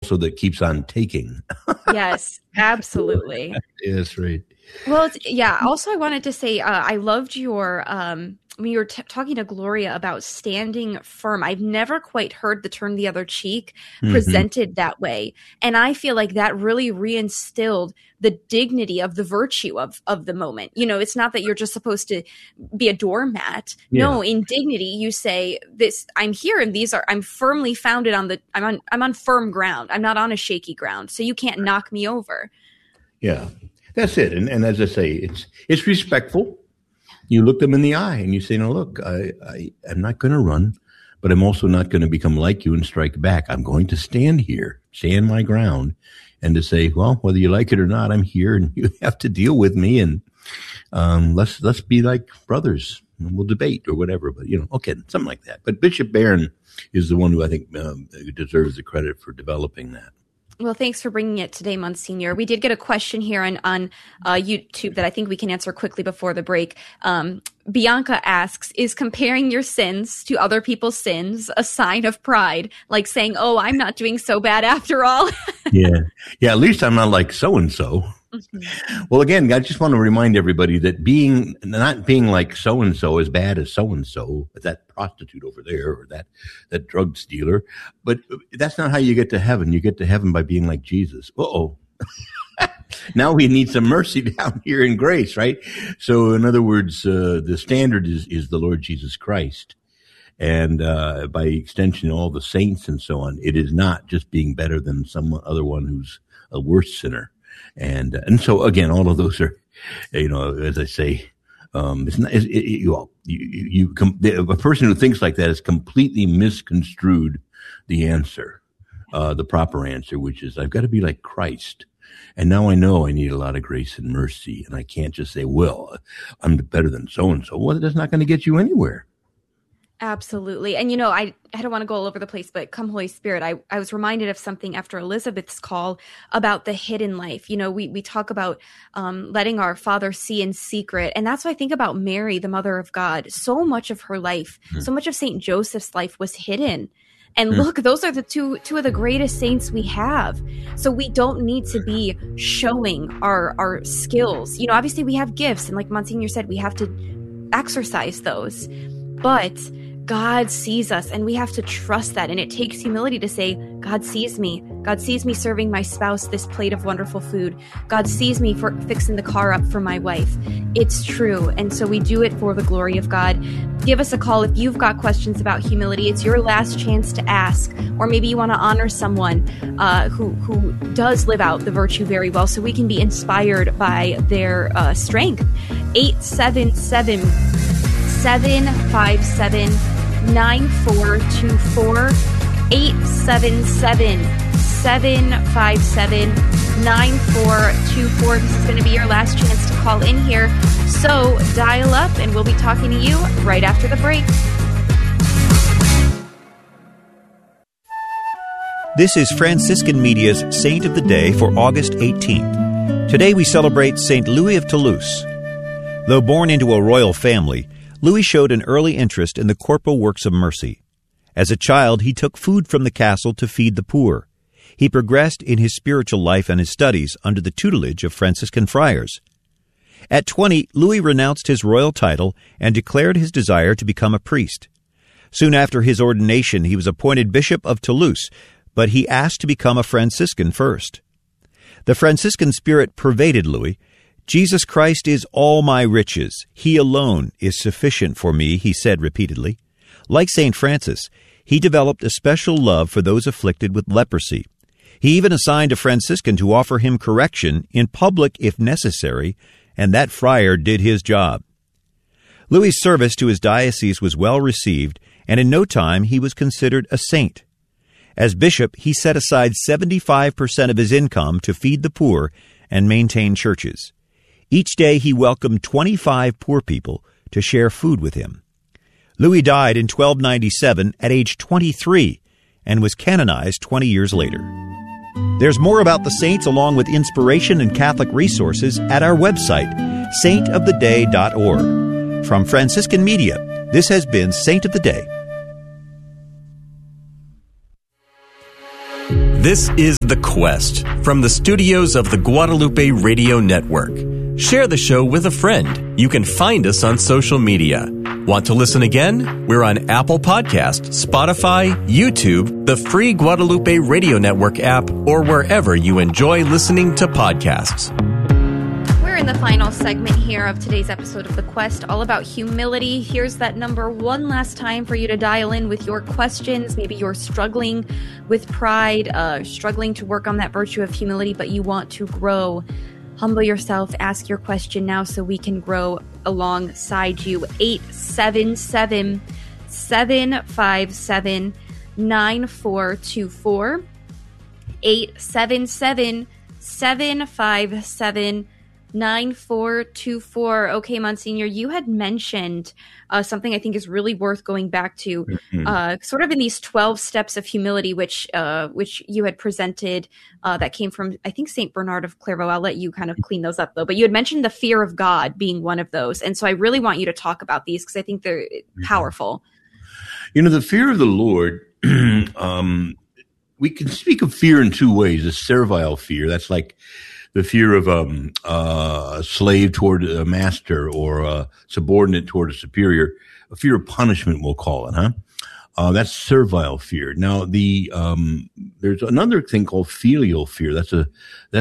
also that keeps on taking. Yes, absolutely. Yes, right. Well, also, I wanted to say I loved your when you were talking to Gloria about standing firm. I've never quite heard the turn the other cheek presented that way. And I feel like that really reinstilled the dignity of the virtue of the moment. You know, it's not that you're just supposed to be a doormat. Yeah. No, in dignity, you say this, I'm here and I'm firmly founded I'm on firm ground. I'm not on a shaky ground. So you can't knock me over. Yeah. That's it. And as I say, it's respectful. You look them in the eye and you say, no, look, I'm not going to run, but I'm also not going to become like you and strike back. I'm going to stand here, stand my ground, and to say, well, whether you like it or not, I'm here and you have to deal with me. And let's be like brothers and we'll debate or whatever. But, okay, something like that. But Bishop Barron is the one who I think deserves the credit for developing that. Well, thanks for bringing it today, Monsignor. We did get a question here on YouTube that I think we can answer quickly before the break. Bianca asks, is comparing your sins to other people's sins a sign of pride? Like saying, oh, I'm not doing so bad after all? Yeah, at least I'm not like so-and-so. Mm-hmm. Well, again, I just want to remind everybody that not being like so-and-so as bad as so-and-so, that prostitute over there or that drug dealer, but that's not how you get to heaven. You get to heaven by being like Jesus. Uh-oh. Now we need some mercy down here in grace, right? So in other words, the standard is the Lord Jesus Christ. And by extension, all the saints and so on. It is not just being better than some other one who's a worse sinner. And so again, all of those are, as I say, it's not, a person who thinks like that has completely misconstrued the answer, the proper answer, which is I've got to be like Christ. And now I know I need a lot of grace and mercy. And I can't just say, well, I'm better than so-and-so. Well, that's not going to get you anywhere. Absolutely. And, I don't want to go all over the place, but come Holy Spirit, I was reminded of something after Elizabeth's call about the hidden life. We talk about letting our Father see in secret. And that's what I think about Mary, the Mother of God. So much of her life, so much of St. Joseph's life was hidden. And look, those are the two of the greatest saints we have. So we don't need to be showing our skills. Obviously we have gifts. And like Monsignor said, we have to exercise those. But God sees us and we have to trust that. And it takes humility to say, God sees me. God sees me serving my spouse this plate of wonderful food. God sees me for fixing the car up for my wife. It's true. And so we do it for the glory of God. Give us a call if you've got questions about humility. It's your last chance to ask. Or maybe you want to honor someone who does live out the virtue very well so we can be inspired by their strength. 877-757-9424, 877-757-9424. This is going to be your last chance to call in here. So dial up and we'll be talking to you right after the break. This is Franciscan Media's Saint of the Day for August 18th. Today we celebrate St. Louis of Toulouse. Though born into a royal family, Louis showed an early interest in the corporal works of mercy. As a child, he took food from the castle to feed the poor. He progressed in his spiritual life and his studies under the tutelage of Franciscan friars. At 20, Louis renounced his royal title and declared his desire to become a priest. Soon after his ordination, he was appointed Bishop of Toulouse, but he asked to become a Franciscan first. The Franciscan spirit pervaded Louis. Jesus Christ is all my riches. He alone is sufficient for me, he said repeatedly. Like St. Francis, he developed a special love for those afflicted with leprosy. He even assigned a Franciscan to offer him correction in public if necessary, and that friar did his job. Louis' service to his diocese was well received, and in no time he was considered a saint. As bishop, he set aside 75% of his income to feed the poor and maintain churches. Each day he welcomed 25 poor people to share food with him. Louis died in 1297 at age 23 and was canonized 20 years later. There's more about the saints along with inspiration and Catholic resources at our website, saintoftheday.org. From Franciscan Media, this has been Saint of the Day. This is The Quest from the studios of the Guadalupe Radio Network. Share the show with a friend. You can find us on social media. Want to listen again? We're on Apple Podcasts, Spotify, YouTube, the free Guadalupe Radio Network app, or wherever you enjoy listening to podcasts. We're in the final segment here of today's episode of The Quest, all about humility. Here's that number one last time for you to dial in with your questions. Maybe you're struggling with pride, struggling to work on that virtue of humility, but you want to grow. Humble yourself, ask your question now so we can grow alongside you. 877-757-9424. 877-757-9424. Okay, Monsignor, you had mentioned something I think is really worth going back to, sort of in these 12 steps of humility, which you had presented, that came from, I think, St. Bernard of Clairvaux. I'll let you kind of clean those up, though. But you had mentioned the fear of God being one of those. And so I really want you to talk about these because I think they're powerful. You know, the fear of the Lord, we can speak of fear in two ways. A servile fear, that's like the fear of a slave toward a master or a subordinate toward a superior. A fear of punishment, we'll call it, huh? That's servile fear. Now, there's another thing called filial fear. That's the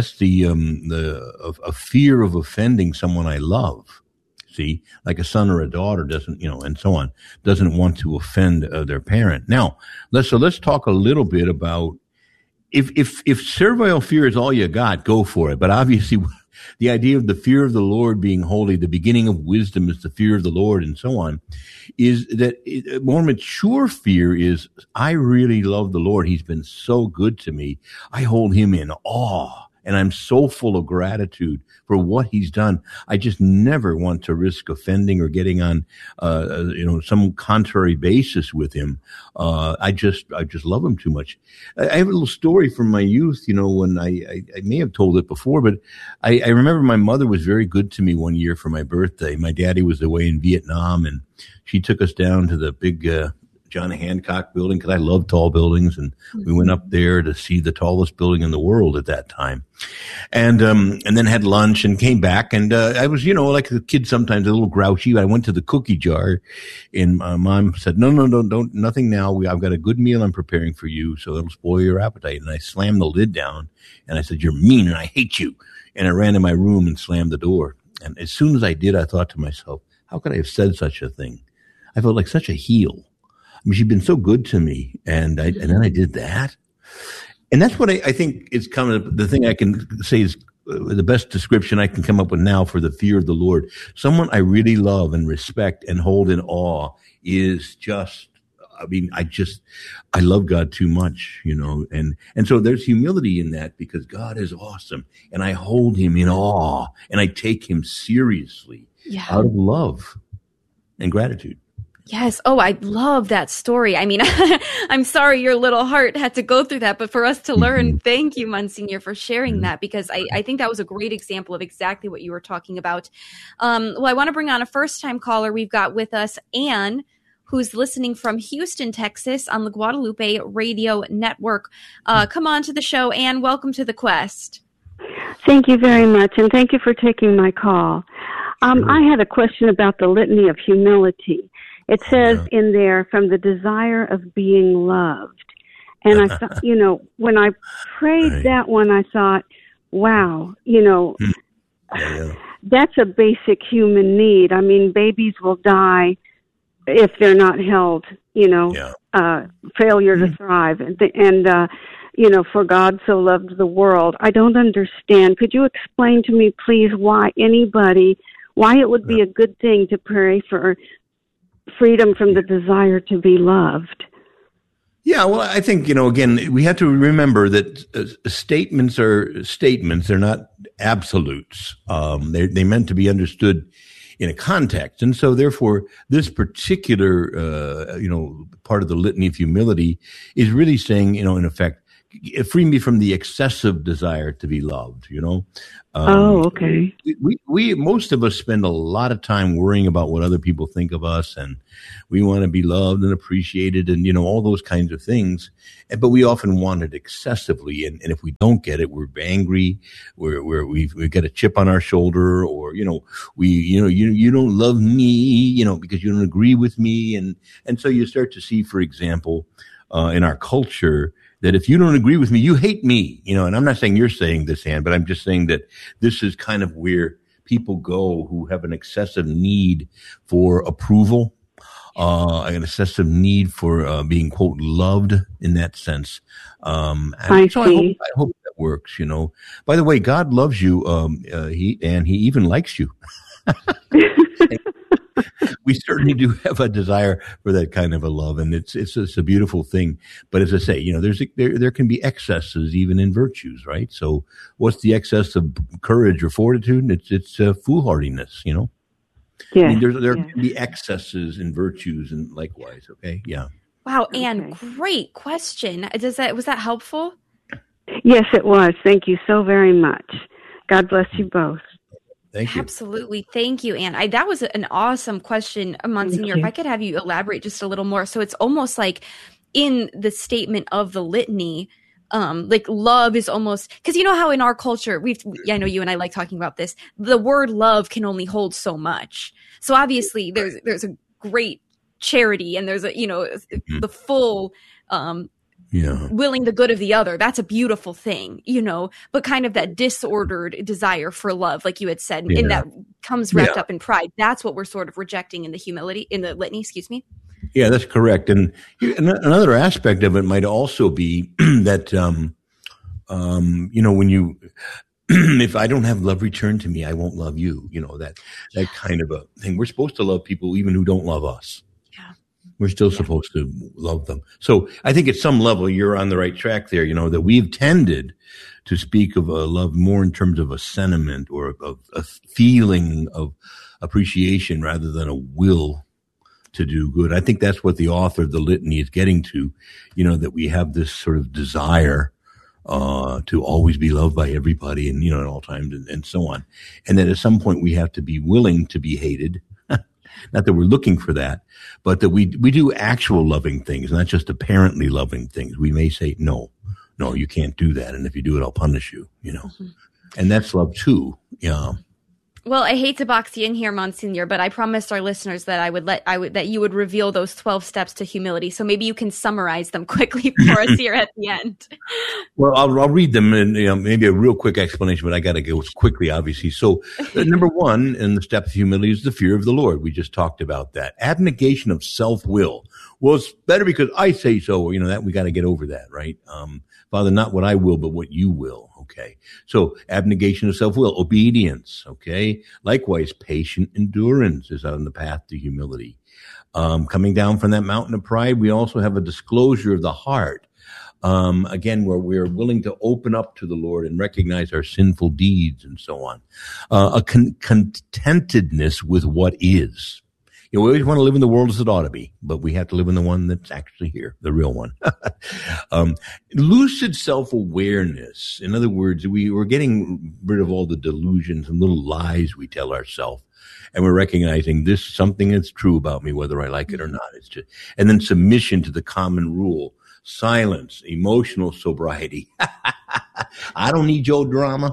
fear of offending someone I love. See, like a son or a daughter doesn't, and so on, doesn't want to offend their parent. Now, let's talk a little bit about if servile fear is all you got, go for it. But obviously, the idea of the fear of the Lord being holy, the beginning of wisdom is the fear of the Lord, and so on, is that more mature fear is, I really love the Lord. He's been so good to me. I hold him in awe, and I'm so full of gratitude for what he's done. I just never want to risk offending or getting on, some contrary basis with him. I just love him too much. I have a little story from my youth, when I may have told it before, but I remember my mother was very good to me one year for my birthday. My daddy was away in Vietnam, and she took us down to the big, John Hancock building, because I love tall buildings, and we went up there to see the tallest building in the world at that time, and then had lunch and came back, and I was, like a kid sometimes, a little grouchy. I went to the cookie jar, and my mom said, "No, don't, nothing now. I've got a good meal I'm preparing for you, so it'll spoil your appetite." And I slammed the lid down, and I said, "You're mean, and I hate you." And I ran to my room and slammed the door. And as soon as I did, I thought to myself, how could I have said such a thing? I felt like such a heel. I mean, she'd been so good to me, and then I did that. And that's what I think is kind of the thing I can say is the best description I can come up with now for the fear of the Lord. Someone I really love and respect and hold in awe is just, I love God too much, and so there's humility in that because God is awesome, and I hold him in awe, and I take him seriously out of love and gratitude. Yes. Oh, I love that story. I mean, I'm sorry your little heart had to go through that, but for us to learn, thank you, Monsignor, for sharing that, because I think that was a great example of exactly what you were talking about. Well, I want to bring on a first-time caller. We've got with us Anne, who's listening from Houston, Texas on the Guadalupe Radio Network. Come on to the show, Anne. Welcome to The Quest. Thank you very much, and thank you for taking my call. I had a question about the Litany of Humility. It says in there, from the desire of being loved. And I thought, when I prayed that one, I thought, wow, that's a basic human need. I mean, babies will die if they're not held, failure to thrive. And for God so loved the world. I don't understand. Could you explain to me, please, why it would be a good thing to pray for freedom from the desire to be loved? Yeah, well, I think, again, we have to remember that statements are statements. They're not absolutes. They're meant to be understood in a context. And so, therefore, this particular, part of the Litany of Humility is really saying, in effect, free me from the excessive desire to be loved, Okay. We most of us spend a lot of time worrying about what other people think of us, and we want to be loved and appreciated and, all those kinds of things. But we often want it excessively. And if we don't get it, we're angry, we've got a chip on our shoulder, or, you don't love me, because you don't agree with me. And so you start to see, for example, in our culture, that if you don't agree with me, you hate me, and I'm not saying you're saying this, Ann, but I'm just saying that this is kind of where people go who have an excessive need for approval, an excessive need for being, quote, loved in that sense. I hope that works, By the way, God loves you, he even likes you. We certainly do have a desire for that kind of a love, and it's a beautiful thing. But as I say, there can be excesses even in virtues, right? So, what's the excess of courage or fortitude? It's foolhardiness, Yeah. I mean, there can be excesses in virtues, and likewise. Okay, yeah. Wow, Ann, great question. Was that helpful? Yes, it was. Thank you so very much. God bless you both. Thank you. Absolutely. Thank you, Ann. That was an awesome question, Monsignor. If I could have you elaborate just a little more. So it's almost like in the statement of the litany, like love is almost, because you know how in our culture, I know you and I like talking about this, the word love can only hold so much. So obviously there's a great charity, and there's the full, willing the good of the other. That's a beautiful thing, but kind of that disordered desire for love, like you had said, and that comes wrapped up in pride. That's what we're sort of rejecting in the litany, excuse me. Yeah, that's correct. And another aspect of it might also be that, when you, if I don't have love returned to me, I won't love you, that kind of a thing. We're supposed to love people even who don't love us. We're still supposed to love them. So I think at some level you're on the right track there, that we've tended to speak of love more in terms of a sentiment or of a feeling of appreciation rather than a will to do good. I think that's what the author of the litany is getting to, that we have this sort of desire to always be loved by everybody and, at all times and so on. And that at some point we have to be willing to be hated. Not that we're looking for that, but that we do actual loving things, not just apparently loving things. We may say, no, you can't do that. And if you do it, I'll punish you, and that's love too. Yeah. Well, I hate to box you in here, Monsignor, but I promised our listeners that that you would reveal those 12 steps to humility. So maybe you can summarize them quickly for us here at the end. Well, I'll read them and maybe a real quick explanation, but I got to go quickly, obviously. So number one in the step of humility is the fear of the Lord. We just talked about that. Abnegation of self-will. Well, it's better because I say so, that we got to get over that, right? Father, not what I will, but what you will. Okay. So abnegation of self-will, obedience. Okay. Likewise, patient endurance is on the path to humility. Coming down from that mountain of pride, we also have a disclosure of the heart. Again, where we're willing to open up to the Lord and recognize our sinful deeds and so on. A contentedness with what is. We always want to live in the world as it ought to be, but we have to live in the one that's actually here, the real one. Lucid self-awareness. In other words, we're getting rid of all the delusions and little lies we tell ourselves, and we're recognizing this is something that's true about me, whether I like it or not. It's just, and then submission to the common rule. Silence, emotional sobriety. I don't need your drama.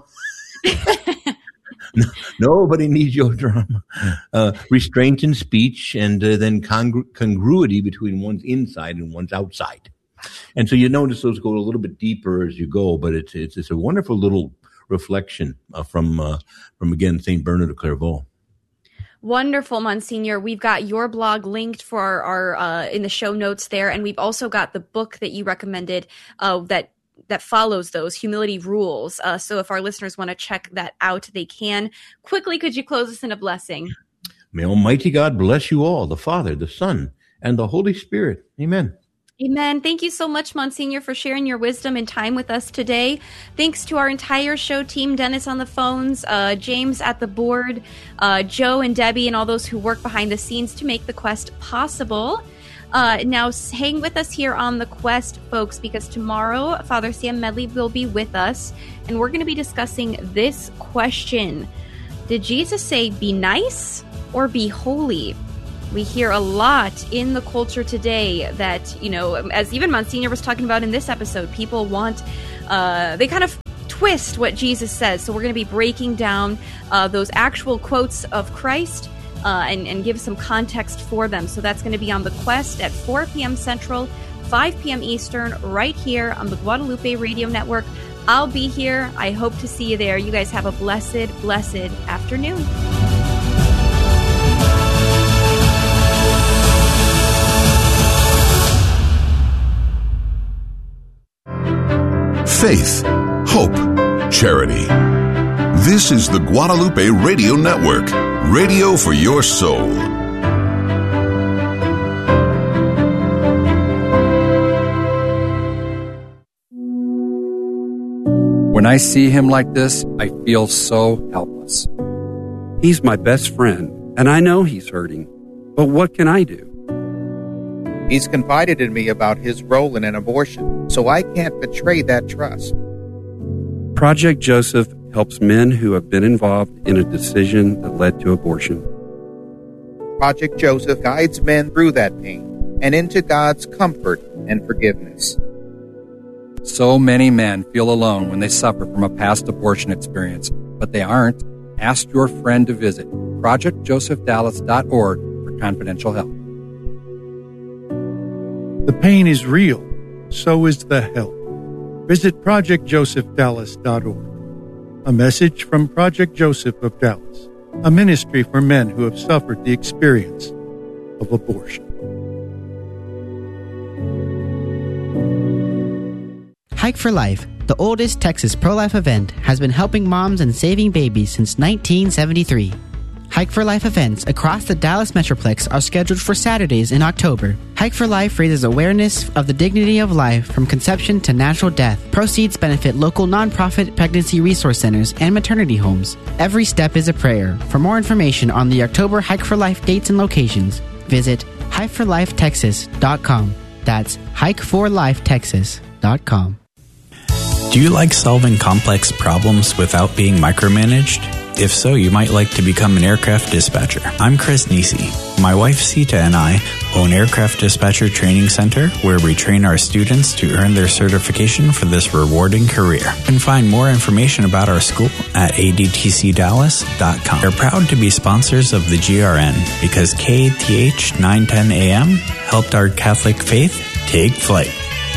Nobody needs your drama. Restraint in speech, and then congruity between one's inside and one's outside. And so you notice those go a little bit deeper as you go, but it's a wonderful little reflection from again, St. Bernard of Clairvaux. Wonderful, Monsignor. We've got your blog linked for our in the show notes there, and we've also got the book that you recommended that follows those humility rules. So if our listeners want to check that out, they can. Quickly, could you close us in a blessing? May Almighty God bless you all, the Father, the Son, and the Holy Spirit. Amen. Amen. Thank you so much, Monsignor, for sharing your wisdom and time with us today. Thanks to our entire show team, Dennis on the phones, James at the board, Joe and Debbie, and all those who work behind the scenes to make the quest possible. Now, hang with us here on The Quest, folks, because tomorrow Father Sam Medley will be with us, and we're going to be discussing this question. Did Jesus say, be nice or be holy? We hear a lot in the culture today that, as even Monsignor was talking about in this episode, people want, they kind of twist what Jesus says. So we're going to be breaking down those actual quotes of Christ and give some context for them. So that's going to be on The Quest at 4 p.m. Central, 5 p.m. Eastern, right here on the Guadalupe Radio Network. I'll be here. I hope to see you there. You guys have a blessed, blessed afternoon. Faith, hope, charity. This is the Guadalupe Radio Network, radio for your soul. When I see him like this, I feel so helpless. He's my best friend, and I know he's hurting. But what can I do? He's confided in me about his role in an abortion, so I can't betray that trust. Project Joseph helps men who have been involved in a decision that led to abortion. Project Joseph guides men through that pain and into God's comfort and forgiveness. So many men feel alone when they suffer from a past abortion experience, but they aren't. Ask your friend to visit ProjectJosephDallas.org for confidential help. The pain is real, so is the help. Visit ProjectJosephDallas.org. A message from Project Joseph of Dallas, a ministry for men who have suffered the experience of abortion. Hike for Life, the oldest Texas pro-life event, has been helping moms and saving babies since 1973. Hike for Life events across the Dallas Metroplex are scheduled for Saturdays in October. Hike for Life raises awareness of the dignity of life from conception to natural death. Proceeds benefit local nonprofit pregnancy resource centers and maternity homes. Every step is a prayer. For more information on the October Hike for Life dates and locations, visit hikeforlifetexas.com. That's hikeforlifetexas.com. Do you like solving complex problems without being micromanaged? If so, you might like to become an aircraft dispatcher. I'm Chris Nisi. My wife Sita and I own Aircraft Dispatcher Training Center, where we train our students to earn their certification for this rewarding career. You can find more information about our school at adtcdallas.com. We're proud to be sponsors of the GRN because KATH 910 AM helped our Catholic faith take flight.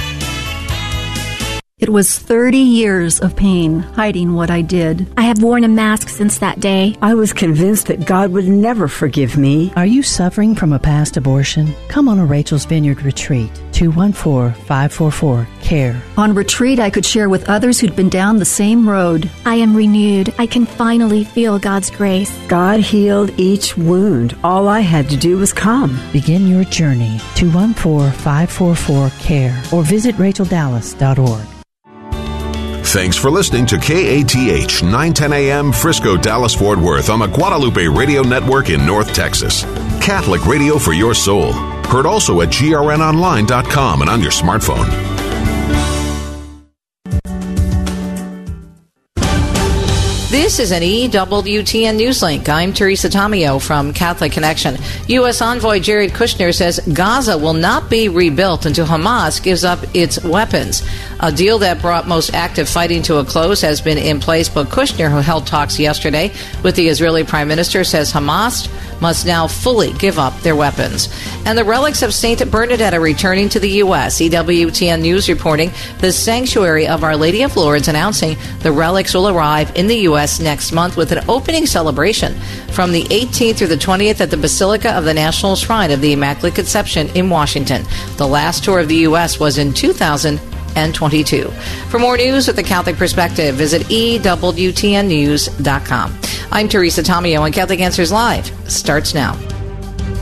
It was 30 years of pain hiding what I did. I have worn a mask since that day. I was convinced that God would never forgive me. Are you suffering from a past abortion? Come on a Rachel's Vineyard retreat. 214-544-CARE. On retreat, I could share with others who'd been down the same road. I am renewed. I can finally feel God's grace. God healed each wound. All I had to do was come. Begin your journey. 214-544-CARE or visit RachelDallas.org. Thanks for listening to KATH 910 AM Frisco, Dallas, Fort Worth on the Guadalupe Radio Network in North Texas. Catholic radio for your soul. Heard also at grnonline.com and on your smartphone. This is an EWTN News Link. I'm Teresa Tomeo from Catholic Connection. U.S. Envoy Jared Kushner says Gaza will not be rebuilt until Hamas gives up its weapons. A deal that brought most active fighting to a close has been in place, but Kushner, who held talks yesterday with the Israeli Prime Minister, says Hamas must now fully give up their weapons. And the relics of St. Bernadette are returning to the U.S. EWTN News reporting the Sanctuary of Our Lady of Lourdes announcing the relics will arrive in the U.S. next month with an opening celebration from the 18th through the 20th at the Basilica of the National Shrine of the Immaculate Conception in Washington. The last tour of the U.S. was in 2022. For more news with the Catholic perspective, visit EWTNnews.com. I'm Teresa Tomeo, and Catholic Answers Live starts now.